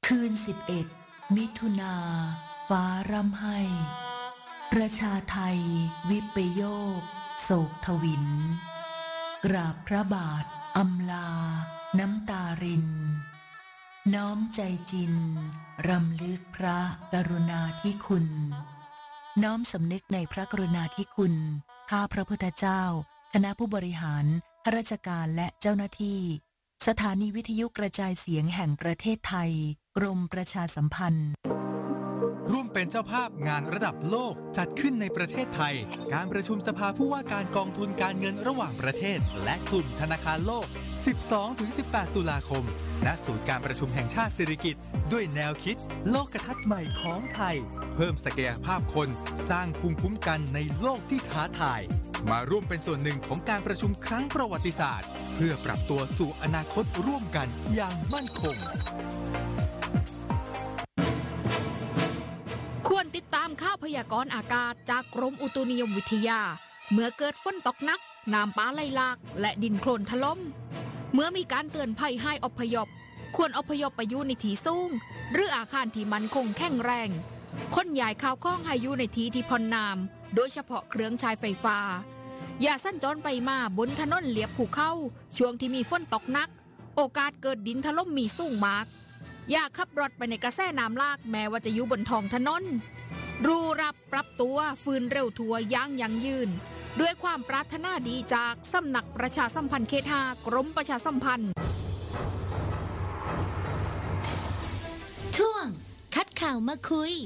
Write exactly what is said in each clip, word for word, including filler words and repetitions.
คืนสิบเอ็ดมิถุนาฟ้าร่ำไห้ประชาไทยวิปโยคโศกทวินกราบพระบาทอำลาน้ำตารินน้อมใจจินรำลึกพระกรุณาธิคุณน้อมสำนึกในพระกรุณาธิคุณข้าพระพุทธเจ้าคณะผู้บริหารข้าราชการและเจ้าหน้าที่สถานีวิทยุกระจายเสียงแห่งประเทศไทยกรมประชาสัมพันธ์ร่วมเป็นเจ้าภาพงานระดับโลกจัดขึ้นในประเทศไทยการประชุมสภาผู้ว่าการกองทุนการเงินระหว่างประเทศและกลุ่มธนาคารโลก สิบสองถึงสิบแปด ตุลาคมณศูนย์การประชุมแห่งชาติสิริกิติ์ด้วยแนวคิดโลกทัศน์ใหม่ของไทยเพิ่มศักยภาพคนสร้างภูมิคุ้มกันในโลกที่ท้าทายมาร่วมเป็นส่วนหนึ่งของการประชุมครั้งประวัติศาสตร์เพื่อปรับตัวสู่อนาคตร่วมกันอย่างมั่นคงควรติดตามข่าวพยากรณ์อากาศจากกรมอุตุนิยมวิทยาเมื่อเกิดฝนตกหนักน้ำป่าไหลหลากและดินโคลนถล่มเมื่อมีการเตือนภัยให้อพยพควรอพยพไปอยู่ในที่สูงหรืออาคารที่มั่นคงแข็งแรงขนย้ายข้าวของให้อยู่ในที่ที่พ้นน้ำโดยเฉพาะเครื่องใช้ไฟฟ้าอย่าสัญจรไปมาบนถนนเลียบภูเขาช่วงที่มีฝนตกหนักโอกาสเกิดดินถล่มมีสูงมากอย่าขับรถไปในกระแสน้ำลากแม้ว่าจะอยู่บนท้องถนนรู้รับปรับตัวฟื้นเร็วทัวย่างยั่งยืนด้วยความปรารถนาดีจากสำนักประชาสัมพันธ์เขตห้ากรมประชาสัมพันธ์ช่วงคัดข่าวมาคุย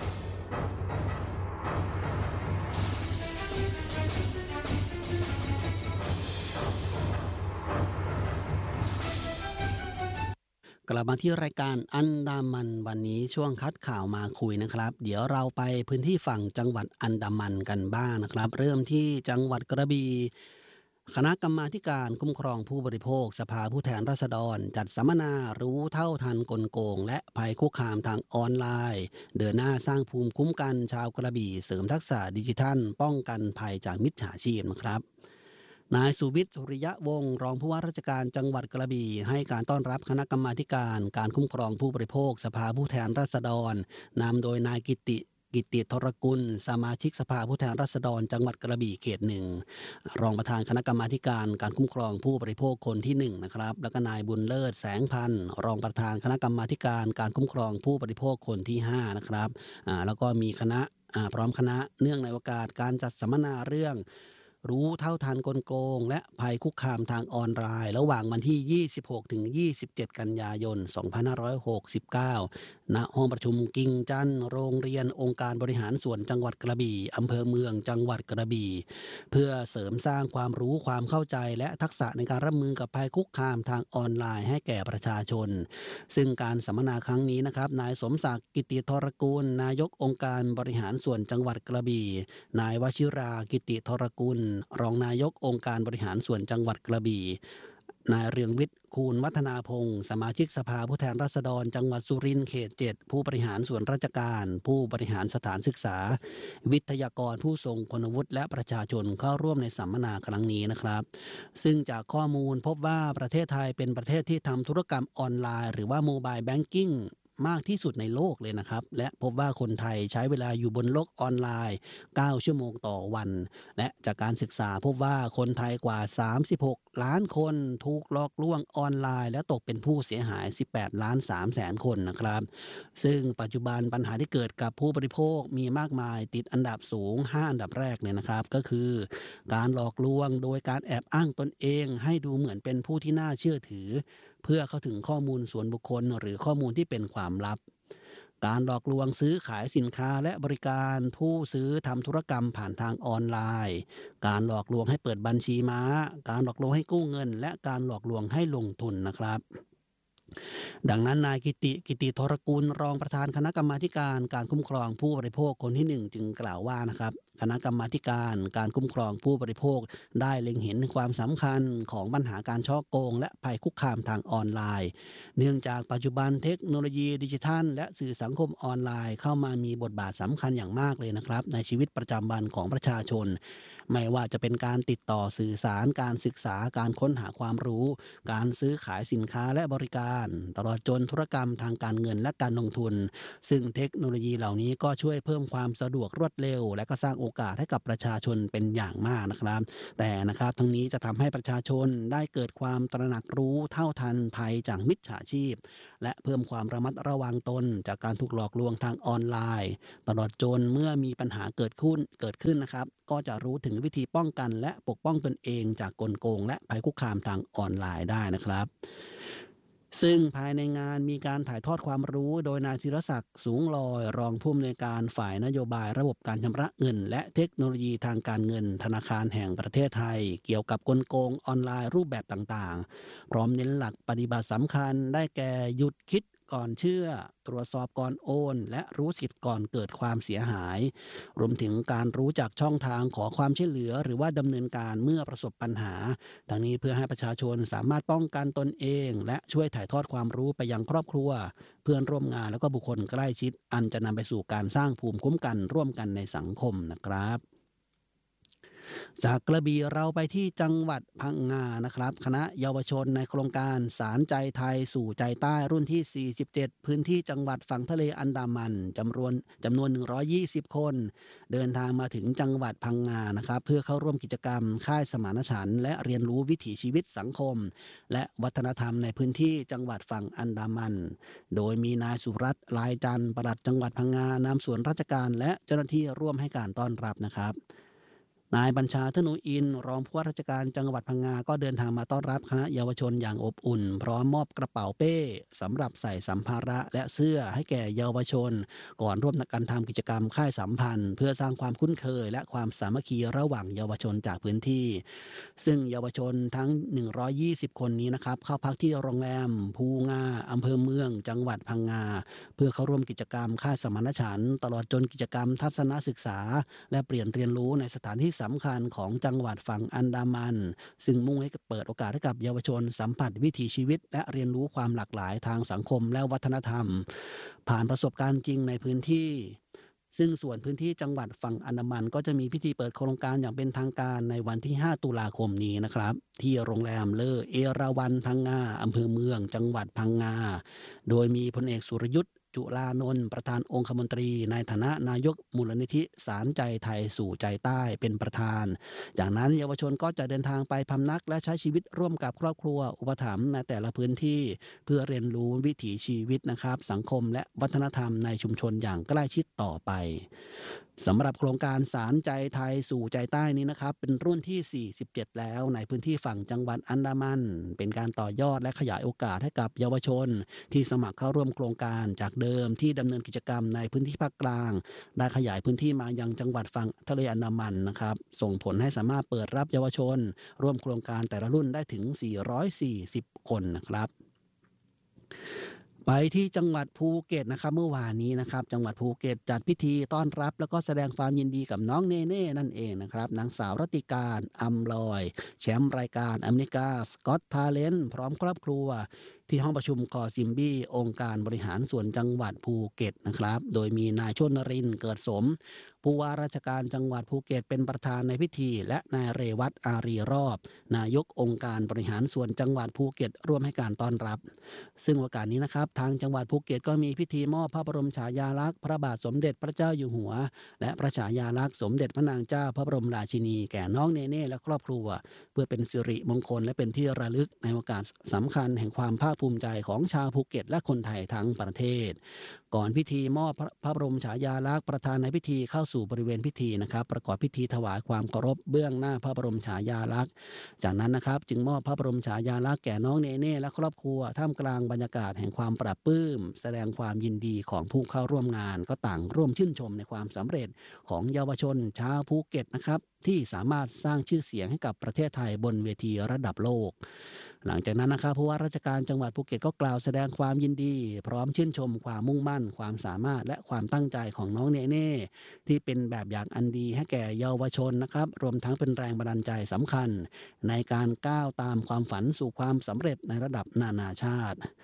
กลับมาที่รายการอันดามันวันนี้ช่วงคัดข่าวมาคุยนะครับเดี๋ยวเราไปพื้นที่ฝั่งจังหวัดอันดามันกันบ้างนะครับเริ่มที่จังหวัดกระบี่คณะกรรมาการคุ้มครองผู้บริโภคสภาผู้แทนราษฎรจัดสัมมนารู้เท่าทันกลโกงและภัยคุกคามทางออนไลน์เดินหน้าสร้างภูมิคุ้มกันชาวกระบี่เสริมทักษะดิจิทัลป้องกันภัยจากมิจฉาชีพนะครับนายสุวิทย์สุริยะวงศ์รองผู้ว่าราชการจังหวัดกระบี่ให้การต้อนรับคณะกรรมาการการคุ้มครองผู้บริโภคสภาผู้แทนราษฎรนำโดยนายกิติกิติธรกุลสมาชิกสภาผู้แทนราษฎรจังหวัดกระบี่เขตหนึ่งรองประธานคณะกรรมาการการคุ้มครองผู้บริโภคคนที่หนึ่งนะครับแล้วก็นายบุญเลิศแสงพันธ์รองประธานคณะกรรมาการการคุ้มครองผู้บริโภคคนที่ห้านะครับอ่าแล้วก็มีคณะอ่าพร้อมคณะเนื่องในโอกาสการจัดสัมมนาเรื่องรู้เท่าทันกลโกงและภัยคุกคามทางออนไลน์ระหว่างวันที่ยี่สิบหกถึงยี่สิบเจ็ดกันยายนสองพันห้าร้อยหกสิบเก้าณห้องประชุมกิ่งจันทร์โรงเรียนองค์การบริหารส่วนจังหวัดกระบี่อำเภอเมืองจังหวัดกระบี่เพื่อเสริมสร้างความรู้ความเข้าใจและทักษะในการรับมือกับภัยคุกคามทางออนไลน์ให้แก่ประชาชนซึ่งการสัมมนาครั้งนี้นะครับนายสมศักดิ์กิติธรกุลนายกองค์การบริหารส่วนจังหวัดกระบี่นายวชิรากิติธรกุลรองนายกองค์การบริหารส่วนจังหวัดกระบี่นายเรืองวิทย์คูณวัฒนาพงศ์สมาชิกสภาผู้แทนราษฎรจังหวัดสุรินทร์เขตเจ็ดผู้บริหารส่วนราชการผู้บริหารสถานศึกษาวิทยากรผู้ทรงคุณวุฒิและประชาชนเข้าร่วมในสัมมนาครั้งนี้นะครับซึ่งจากข้อมูลพบว่าประเทศไทยเป็นประเทศที่ทำธุรกรรมออนไลน์หรือว่าโมบายแบงกิ้งมากที่สุดในโลกเลยนะครับและพบว่าคนไทยใช้เวลาอยู่บนโลกออนไลน์เก้าชั่วโมงต่อวันและจากการศึกษาพบว่าคนไทยกว่าสามสิบหกล้านคนถูกหลอกลวงออนไลน์และตกเป็นผู้เสียหายสิบแปดล้านสามแสนคนนะครับซึ่งปัจจุบันปัญหาที่เกิดกับผู้บริโภคมีมากมายติดอันดับสูงห้าอันดับแรกเนี่ยนะครับก็คือการหลอกลวงโดยการแอบอ้างตนเองให้ดูเหมือนเป็นผู้ที่น่าเชื่อถือเพื่อเข้าถึงข้อมูลส่วนบุคคลหรือข้อมูลที่เป็นความลับการหลอกลวงซื้อขายสินค้าและบริการผู้ซื้อทำธุรกรรมผ่านทางออนไลน์การหลอกลวงให้เปิดบัญชีม้าการหลอกลวงให้กู้เงินและการหลอกลวงให้ลงทุนนะครับดังนั้นนายกิติกิติธรกุลรองประธานคณะกรรมาการการคุ้มครองผู้บริโภคคนที่หนึ่งจึงกล่าวว่านะครับคณะกรรมาการการคุ้มครองผู้บริโภคได้เล็งเห็นความสำคัญของปัญหาการฉ้อโกงและภัยคุกคามทางออนไลน์เนื่องจากปัจจุบันเทคโนโลยีดิจิทัลและสื่อสังคมออนไลน์เข้ามามีบทบาทสำคัญอย่างมากเลยนะครับในชีวิตประจำวันของประชาชนไม่ว่าจะเป็นการติดต่อสื่อสารการศึกษาการค้นหาความรู้การซื้อขายสินค้าและบริการตลอดจนธุรกรรมทางการเงินและการลงทุนซึ่งเทคโนโลยีเหล่านี้ก็ช่วยเพิ่มความสะดวกรวดเร็วและก็สร้างโอกาสให้กับประชาชนเป็นอย่างมากนะครับแต่นะครับทั้งนี้จะทำให้ประชาชนได้เกิดความตระหนักรู้เท่าทันภัยจากมิจฉาชีพและเพิ่มความระมัดระวังตนจากการถูกหลอกลวงทางออนไลน์ตลอดจนเมื่อมีปัญหาเกิดขึ้นเกิดขึ้นนะครับก็จะรู้ถึงวิธีป้องกันและปกป้องตนเองจากกลโกงและภัยคุกคามทางออนไลน์ได้นะครับซึ่งภายในงานมีการถ่ายทอดความรู้โดยนายธีรศักดิ์สูงลอยรองผู้อำนวยการฝ่ายนโยบายระบบการชำระเงินและเทคโนโลยีทางการเงินธนาคารแห่งประเทศไทยเกี่ยวกับกลโกงออนไลน์รูปแบบต่างๆพร้อมเน้นหลักปฏิบัติสำคัญได้แก่หยุดคิดก่อนเชื่อตรวจสอบก่อนโอนและรู้สิทธิ์ก่อนเกิดความเสียหายรวมถึงการรู้จักช่องทางขอความช่วยเหลือหรือว่าดำเนินการเมื่อประสบปัญหาทั้งนี้เพื่อให้ประชาชนสามารถป้องกันตนเองและช่วยถ่ายทอดความรู้ไปยังครอบครัวเพื่อนร่วมงานแล้วก็บุคคลใกล้ชิดอันจะนำไปสู่การสร้างภูมิคุ้มกันร่วมกันในสังคมนะครับจากกระบี่เราไปที่จังหวัดพังงานะครับคณะเยาวชนในโครงการสารใจไทยสู่ใจใต้รุ่นที่สี่สิบเจ็ดพื้นที่จังหวัดฝั่งทะเลอันดามันจำนวนจำนวนหนึ่งร้อยยี่สิบคนเดินทางมาถึงจังหวัดพังงานะครับเพื่อเข้าร่วมกิจกรรมค่ายสมานฉันท์และเรียนรู้วิถีชีวิตสังคมและวัฒนธรรมในพื้นที่จังหวัดฝั่งอันดามันโดยมีนายสุรัตน์ลายจันทร์ปลัดจังหวัดพังงานำส่วนราชการและเจ้าหน้าที่ร่วมให้การต้อนรับนะครับนายบัญชาธนูอินรองผู้ว่าราชการจังหวัดพังงาก็เดินทางมาต้อนรับคณะเยาวชนอย่างอบอุ่นพร้อมมอบกระเป๋าเป้สำหรับใส่สัมภาระและเสื้อให้แก่เยาวชนก่อนร่วมกันทำกิจกรรมค่ายสัมพันธ์เพื่อสร้างความคุ้นเคยและความสามัคคีระหว่างเยาวชนจากพื้นที่ซึ่งเยาวชนทั้งหนึ่งร้อยยี่สิบคนนี้นะครับเข้าพักที่โรงแรมภูงาอำเภอเมืองจังหวัดพังงาเพื่อเข้าร่วมกิจกรรมค่ายสมานฉันท์ตลอดจนกิจกรรมทัศนศึกษาและเปลี่ยนเรียนรู้ในสถานที่สำคัญของจังหวัดฝั่งอันดามันซึ่งมุ่งให้เปิดโอกาสให้กับเยาวชนสัมผัสวิถีชีวิตและเรียนรู้ความหลากหลายทางสังคมและวัฒนธรรมผ่านประสบการณ์จริงในพื้นที่ซึ่งส่วนพื้นที่จังหวัดฝั่งอันดามันก็จะมีพิธีเปิดโครงการอย่างเป็นทางการในวันที่ห้าตุลาคมนี้นะครับที่โรงแรมเลอเอราวัณพังงาอำเภอเมืองจังหวัดพังงาโดยมีพลเอกสุรยุทธ์จุลานนท์ประธานองคมนตรีในฐานะนายกมูลนิธิสารใจไทยสู่ใจใต้เป็นประธานจากนั้นเยาวชนก็จะเดินทางไปพำนักและใช้ชีวิตร่วมกับครอบครัวอุปถัมภ์ในแต่ละพื้นที่เพื่อเรียนรู้วิถีชีวิตนะครับสังคมและวัฒนธรรมในชุมชนอย่างใกล้ชิดต่อไปสำหรับโครงการสารใจไทยสู่ใจใต้นี้นะครับเป็นรุ่นที่สี่สิบเจ็ดแล้วในพื้นที่ฝั่งจังหวัดอันดามันเป็นการต่อยอดและขยายโอกาสให้กับเยาวชนที่สมัครเข้าร่วมโครงการจากเดิมที่ดำเนินกิจกรรมในพื้นที่ภาคกลางได้ขยายพื้นที่มายังจังหวัดฝั่งทะเลอันดามันนะครับส่งผลให้สามารถเปิดรับเยาวชนร่วมโครงการแต่ละรุ่นได้ถึงสี่ร้อยสี่สิบคนนะครับไปที่จังหวัดภูเก็ตนะครับเมื่อวานนี้นะครับจังหวัดภูเก็ตจัดพิธีต้อนรับแล้วก็แสดงความยินดีกับน้องเนเน่นั่นเองนะครับนางสาวรัติการอำลอยแชมป์รายการอเมริกาสกอตทาเลนต์พร้อมครอบครัวที่ห้องประชุมกอซิมบี้องค์การบริหารส่วนจังหวัดภูเก็ตนะครับโดยมีนายชนรินทร์เกิดสมผู้ว่าราชการจังหวัดภูเก็ตเป็นประธานในพิธีและนายเรวัตอารีรอบนายกองค์การบริหารส่วนจังหวัดภูเก็ตร่วมให้การต้อนรับซึ่งโอกาสนี้นะครับทางจังหวัดภูเก็ตก็มีพิธีมอบพระบรมฉายาลักษณ์พระบาทสมเด็จพระเจ้าอยู่หัวและพระฉายาลักษณ์สมเด็จพระนางเจ้าพระบรมราชินีแก่น้องเนเน่และครอบครัวเพื่อเป็นสิริมงคลและเป็นที่ระลึกในโอกาสสำคัญแห่งความภาคภูมิใจของชาวภูเก็ตและคนไทยทั้งประเทศก่อนพิธีมอบพระบรมฉายาลักษณ์ประธานในพิธีเข้าสู่บริเวณพิธีนะครับประกอบพิธีถวายความเคารพเบื้องหน้าพระบรมฉายาลักษณ์จากนั้นนะครับจึงมอบพระบรมฉายาลักษณ์แก่น้องเนเน่และครอบครัวท่ามกลางบรรยากาศแห่งความปรับปลื้มแสดงความยินดีของผู้เข้าร่วมงานก็ต่างร่วมชื่นชมในความสำเร็จของเยาวชนชาวภูเก็ตนะครับที่สามารถสร้างชื่อเสียงให้กับประเทศไทยบนเวทีระดับโลกหลังจากนั้นนะครับผู้ว่าราชการจังหวัดภูเก็ตก็กล่าวแสดงความยินดีพร้อมชื่นชมความมุ่งมั่นความสามารถและความตั้งใจของน้องเนเน่ที่เป็นแบบอย่างอันดีให้แก่เยาวชนนะครับรวมทั้งเป็นแรงบันดาลใจสำคัญในการก้าวตามความฝันสู่ความสำเร็จในระดับนานาชาติ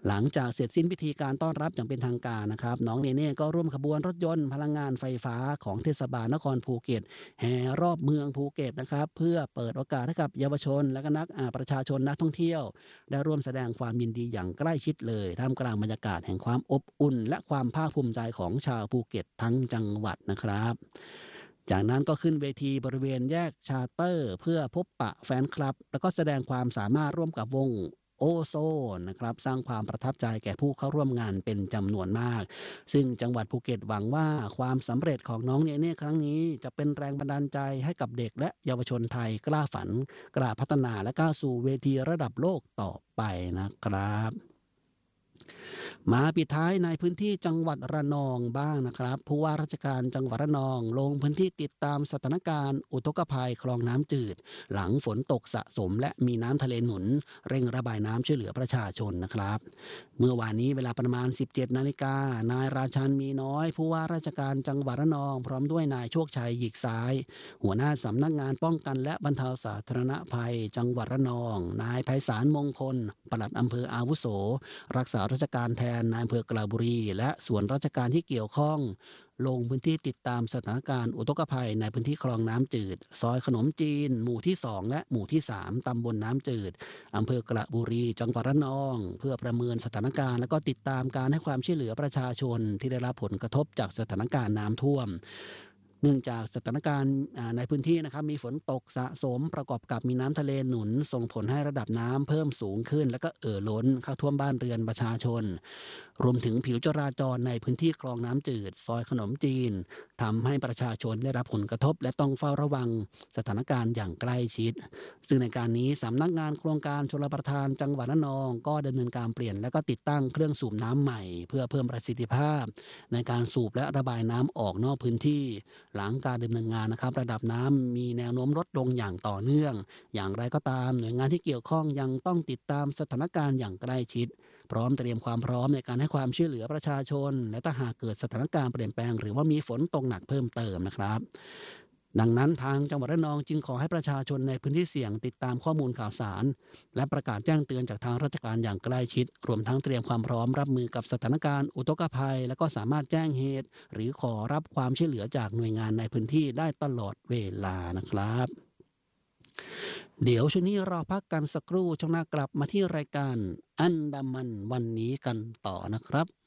หลังจากเสร็จสิ้นพิธีการต้อนรับอย่างเป็นทางการนะครับน้องเนเน่ก็ร่วมขบวนรถยนต์พลังงานไฟฟ้าของเทศบาลนครภูเก็ตแห่รอบเมืองภูเก็ตนะครับเพื่อเปิดโอกาสให้กับเยาวชนและก็นักอ่าประชาชนนักท่องเที่ยวได้ร่วมแสดงความยินดีอย่างใกล้ชิดเลยท่ามกลางบรรยากาศแห่งความอบอุ่นและความภาคภูมิใจของชาวภูเก็ตทั้งจังหวัดนะครับจากนั้นก็ขึ้นเวทีบริเวณแยกชาร์เตอร์เพื่อพบปะแฟนคลับแล้วก็แสดงความสามารถร่วมกับวงโอโซนนะครับสร้างความประทับใจแก่ผู้เข้าร่วมงานเป็นจำนวนมากซึ่งจังหวัดภูเก็ตหวังว่าความสำเร็จของน้องเนเน่ครั้งนี้จะเป็นแรงบันดาลใจให้กับเด็กและเยาวชนไทยกล้าฝันกล้าพัฒนาและก้าวสู่เวทีระดับโลกต่อไปนะครับมาปิดท้ายในพื้นที่จังหวัดระนองบ้างนะครับผู้ว่าราชการจังหวัดระนองลงพื้นที่ติดตามสถานการณ์อุทกภัยคลองน้ำจืดหลังฝนตกสะสมและมีน้ำทะเลหนุนเร่งระบายน้ำช่วยเหลือประชาชนนะครับเมื่อวานนี้เวลาประมาณ สิบเจ็ดนาฬิกานายราชันมีน้อยผู้ว่าราชการจังหวัดระนองพร้อมด้วยนายโชคชัยหยิกซ้ายหัวหน้าสำนักงานป้องกันและบรรเทาสาธารณภัยจังหวัดระนองนายไพศาลมงคลปลัดอำเภออาวุโสรักษาราชการแทนนายอำเภอกระบุรีและส่วนราชการที่เกี่ยวข้องลงพื้นที่ติดตามสถานการณ์อุทกภัยในพื้นที่คลองน้ำจืดซอยขนมจีนหมู่ที่สองและหมู่ที่สามตำบลน้ำจืดอำเภอกระบุรีจังหวัดระนองเพื่อประเมินสถานการณ์และก็ติดตามการให้ความช่วยเหลือประชาชนที่ได้รับผลกระทบจากสถานการณ์น้ำท่วมเนื่องจากสถานการณ์ในพื้นที่นะครับมีฝนตกสะสมประกอบกับมีน้ำทะเลหนุนส่งผลให้ระดับน้ำเพิ่มสูงขึ้นและก็เอ่อล้นเข้าท่วมบ้านเรือนประชาชนรวมถึงผิวจราจรในพื้นที่คลองน้ำจืดซอยขนมจีนทำให้ประชาชนได้รับผลกระทบและต้องเฝ้าระวังสถานการณ์อย่างใกล้ชิดซึ่งในการนี้สำนักงานโครงการชลประทานจังหวัดระนองก็ดำเนินการเปลี่ยนและก็ติดตั้งเครื่องสูบน้ำใหม่เพื่อเพิ่มประสิทธิภาพในการสูบและระบายน้ำออกนอกพื้นที่หลังการดำเนินงานนะครับระดับน้ำมีแนวโน้มลดลงอย่างต่อเนื่องอย่างไรก็ตามหน่วยงานที่เกี่ยวข้องยังต้องติดตามสถานการณ์อย่างใกล้ชิดพร้อมเตรียมความพร้อมในการให้ความช่วยเหลือประชาชนและถ้าหากเกิดสถานการณ์เปลี่ยนแปลงหรือว่ามีฝนตกหนักเพิ่มเติมนะครับดังนั้นทางจังหวัดระนองจึงขอให้ประชาชนในพื้นที่เสี่ยงติดตามข้อมูลข่าวสารและประกาศแจ้งเตือนจากทางราชการอย่างใกล้ชิดรวมทั้งเตรียมความพร้อมรับมือกับสถานการณ์อุทกภัยและก็สามารถแจ้งเหตุหรือขอรับความช่วยเหลือจากหน่วยงานในพื้นที่ได้ตลอดเวลานะครับเดี๋ยวช่วงนี้เราพักกันสักครู่ช่วงหน้ากลับมาที่รายการอันดามันวันนี้กันต่อนะครับ